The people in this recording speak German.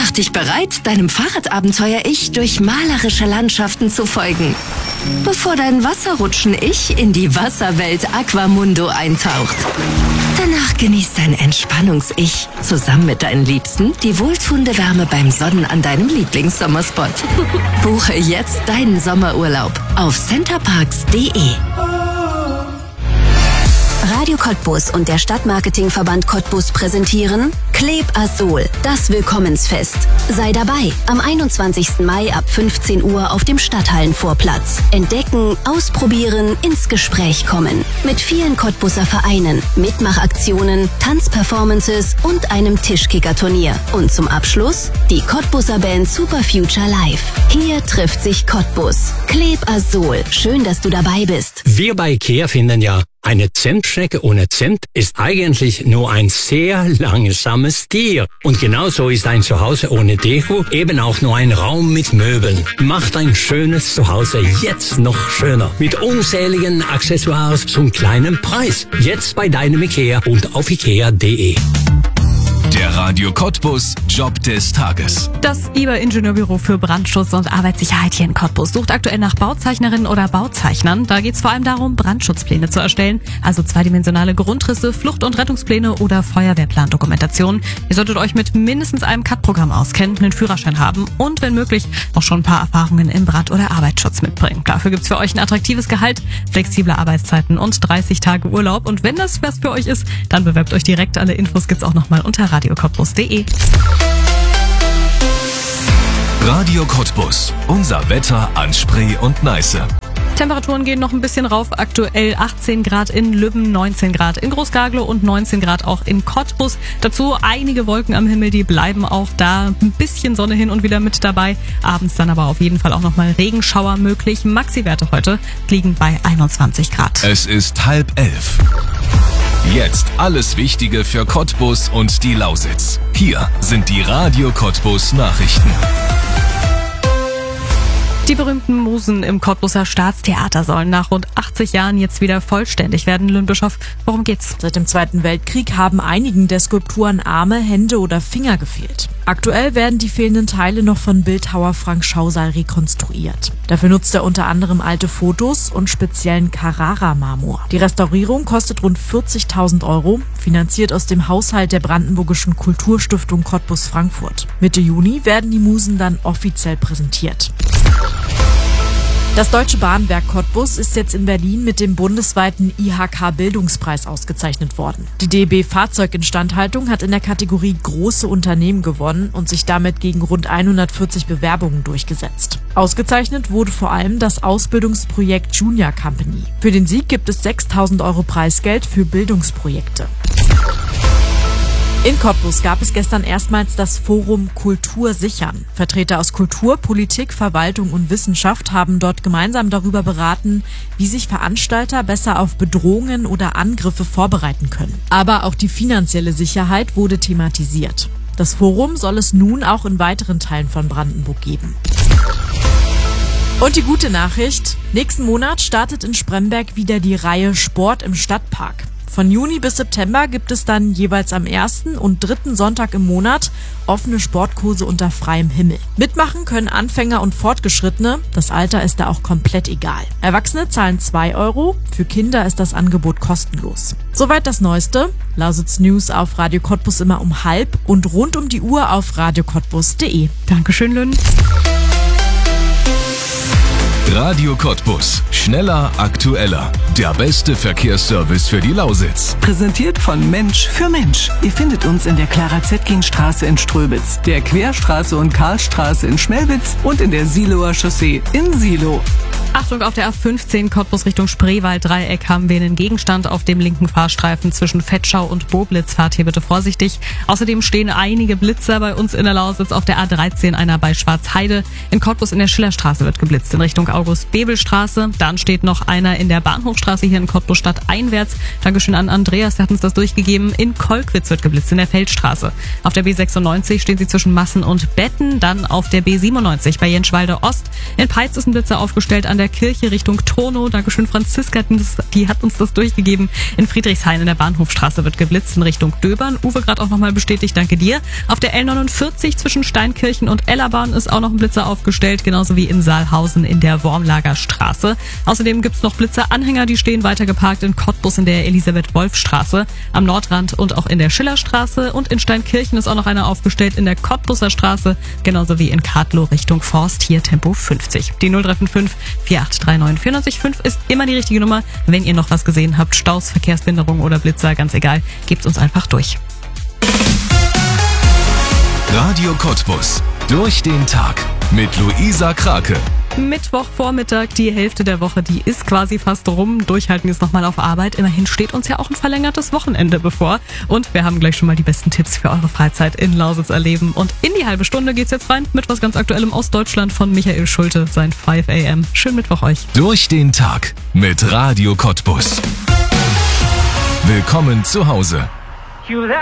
Mach dich bereit, deinem Fahrradabenteuer-Ich durch malerische Landschaften zu folgen, bevor dein Wasserrutschen-Ich in die Wasserwelt Aquamundo eintaucht. Danach genießt dein Entspannungs-Ich zusammen mit deinen Liebsten die wohltuende Wärme beim Sonnen an deinem Lieblingssommerspot. Buche jetzt deinen Sommerurlaub auf centerparks.de. Radio Cottbus und der Stadtmarketingverband Cottbus präsentieren Kleb Azol, das Willkommensfest. Sei dabei am 21. Mai ab 15 Uhr auf dem Stadthallenvorplatz. Entdecken, ausprobieren, ins Gespräch kommen. Mit vielen Cottbuser Vereinen, Mitmachaktionen, Tanzperformances und einem Tischkicker-Turnier. Und zum Abschluss die Cottbuser Band Super Future Live. Hier trifft sich Cottbus. Kleb Azol, schön, dass du dabei bist. Wir bei IKEA finden ja, eine Zentschnecke ohne Zimt ist eigentlich nur ein sehr langsames Tier. Und genauso ist ein Zuhause ohne Deko eben auch nur ein Raum mit Möbeln. Macht ein schönes Zuhause jetzt noch schöner. Mit unzähligen Accessoires zum kleinen Preis. Jetzt bei deinem IKEA und auf ikea.de. Der Radio Cottbus Job des Tages. Das IBA-Ingenieurbüro für Brandschutz und Arbeitssicherheit hier in Cottbus sucht aktuell nach Bauzeichnerinnen oder Bauzeichnern. Da geht es vor allem darum, Brandschutzpläne zu erstellen, also zweidimensionale Grundrisse, Flucht- und Rettungspläne oder Feuerwehrplandokumentation. Ihr solltet euch mit mindestens einem CAD-Programm auskennen, einen Führerschein haben und wenn möglich auch schon ein paar Erfahrungen im Brand- oder Arbeitsschutz mitbringen. Dafür gibt's für euch ein attraktives Gehalt, flexible Arbeitszeiten und 30 Tage Urlaub. Und wenn das was für euch ist, dann bewerbt euch direkt. Alle Infos gibt's auch nochmal unter radiocottbus.de. Radio Cottbus. Unser Wetter an Spree und Neiße. Temperaturen gehen noch ein bisschen rauf. Aktuell 18 Grad in Lübben, 19 Grad in Groß-Gaglow und 19 Grad auch in Cottbus. Dazu einige Wolken am Himmel, die bleiben auch da. Ein bisschen Sonne hin und wieder mit dabei. Abends dann aber auf jeden Fall auch nochmal Regenschauer möglich. Maxi-Werte heute liegen bei 21 Grad. Es ist 10:30. Jetzt alles Wichtige für Cottbus und die Lausitz. Hier sind die Radio Cottbus Nachrichten. Die berühmten Musen im Cottbuser Staatstheater sollen nach rund 80 Jahren jetzt wieder vollständig werden. Lynn-Bischoff, worum geht's? Seit dem Zweiten Weltkrieg haben einigen der Skulpturen Arme, Hände oder Finger gefehlt. Aktuell werden die fehlenden Teile noch von Bildhauer Frank Schausal rekonstruiert. Dafür nutzt er unter anderem alte Fotos und speziellen Carrara-Marmor. Die Restaurierung kostet rund 40.000 €, finanziert aus dem Haushalt der Brandenburgischen Kulturstiftung Cottbus-Frankfurt. Mitte Juni werden die Musen dann offiziell präsentiert. Das Deutsche Bahnwerk Cottbus ist jetzt in Berlin mit dem bundesweiten IHK-Bildungspreis ausgezeichnet worden. Die DB Fahrzeuginstandhaltung hat in der Kategorie Große Unternehmen gewonnen und sich damit gegen rund 140 Bewerbungen durchgesetzt. Ausgezeichnet wurde vor allem das Ausbildungsprojekt Junior Company. Für den Sieg gibt es 6.000 € Preisgeld für Bildungsprojekte. In Cottbus gab es gestern erstmals das Forum Kultur sichern. Vertreter aus Kultur, Politik, Verwaltung und Wissenschaft haben dort gemeinsam darüber beraten, wie sich Veranstalter besser auf Bedrohungen oder Angriffe vorbereiten können. Aber auch die finanzielle Sicherheit wurde thematisiert. Das Forum soll es nun auch in weiteren Teilen von Brandenburg geben. Und die gute Nachricht: Nächsten Monat startet in Spremberg wieder die Reihe Sport im Stadtpark. Von Juni bis September gibt es dann jeweils am 1. und 3. Sonntag im Monat offene Sportkurse unter freiem Himmel. Mitmachen können Anfänger und Fortgeschrittene, das Alter ist da auch komplett egal. Erwachsene zahlen 2 €, für Kinder ist das Angebot kostenlos. Soweit das Neueste. Lausitz News auf Radio Cottbus immer um 12:30 und rund um die Uhr auf radiocottbus.de. Dankeschön, Lynn. Radio Cottbus. Schneller, aktueller. Der beste Verkehrsservice für die Lausitz. Präsentiert von Mensch für Mensch. Ihr findet uns in der Clara-Zetkin-Straße in Ströbitz, der Querstraße und Karlstraße in Schmelwitz und in der Siloer Chaussee in Silo. Achtung, auf der A15 Cottbus Richtung Spreewald-Dreieck haben wir einen Gegenstand auf dem linken Fahrstreifen zwischen Vetschau und Boblitz. Fahrt hier bitte vorsichtig. Außerdem stehen einige Blitzer bei uns in der Lausitz, auf der A13 einer bei Schwarzheide. In Cottbus in der Schillerstraße wird geblitzt in Richtung August-Bebel-Straße. Dann steht noch einer in der Bahnhofstraße hier in Cottbus Stadt einwärts. Dankeschön an Andreas, der hat uns das durchgegeben. In Kolkwitz wird geblitzt, in der Feldstraße. Auf der B96 stehen sie zwischen Massen und Betten. Dann auf der B97 bei Jenschwalde Ost. In Peitz ist ein Blitzer aufgestellt an der Kirche Richtung Turnow. Dankeschön Franziska, die hat uns das durchgegeben. In Friedrichshain in der Bahnhofstraße wird geblitzt in Richtung Döbern. Uwe gerade auch nochmal bestätigt, danke dir. Auf der L49 zwischen Steinkirchen und Ellerbahn ist auch noch ein Blitzer aufgestellt, genauso wie in Saalhausen in der Wormlagerstraße. Außerdem gibt's noch Blitzeranhänger, die stehen weiter geparkt in Cottbus in der Elisabeth-Wolf-Straße, am Nordrand und auch in der Schillerstraße. Und in Steinkirchen ist auch noch einer aufgestellt in der Cottbuser Straße, genauso wie in Kadlow Richtung Forst, hier Tempo 50. Die 0355 4839 495 ist immer die richtige Nummer. Wenn ihr noch was gesehen habt, Staus, Verkehrsbehinderung oder Blitzer, ganz egal, gebt uns einfach durch. Radio Cottbus. Durch den Tag. Mit Luisa Krake. Mittwochvormittag, die Hälfte der Woche, die ist quasi fast rum. Durchhalten ist nochmal auf Arbeit. Immerhin steht uns ja auch ein verlängertes Wochenende bevor. Und wir haben gleich schon mal die besten Tipps für eure Freizeit in Lausitz erleben. Und in die halbe Stunde geht's jetzt rein mit was ganz Aktuellem aus Deutschland von Michael Schulte, sein 5 AM. Schönen Mittwoch euch. Durch den Tag mit Radio Cottbus. Willkommen zu Hause.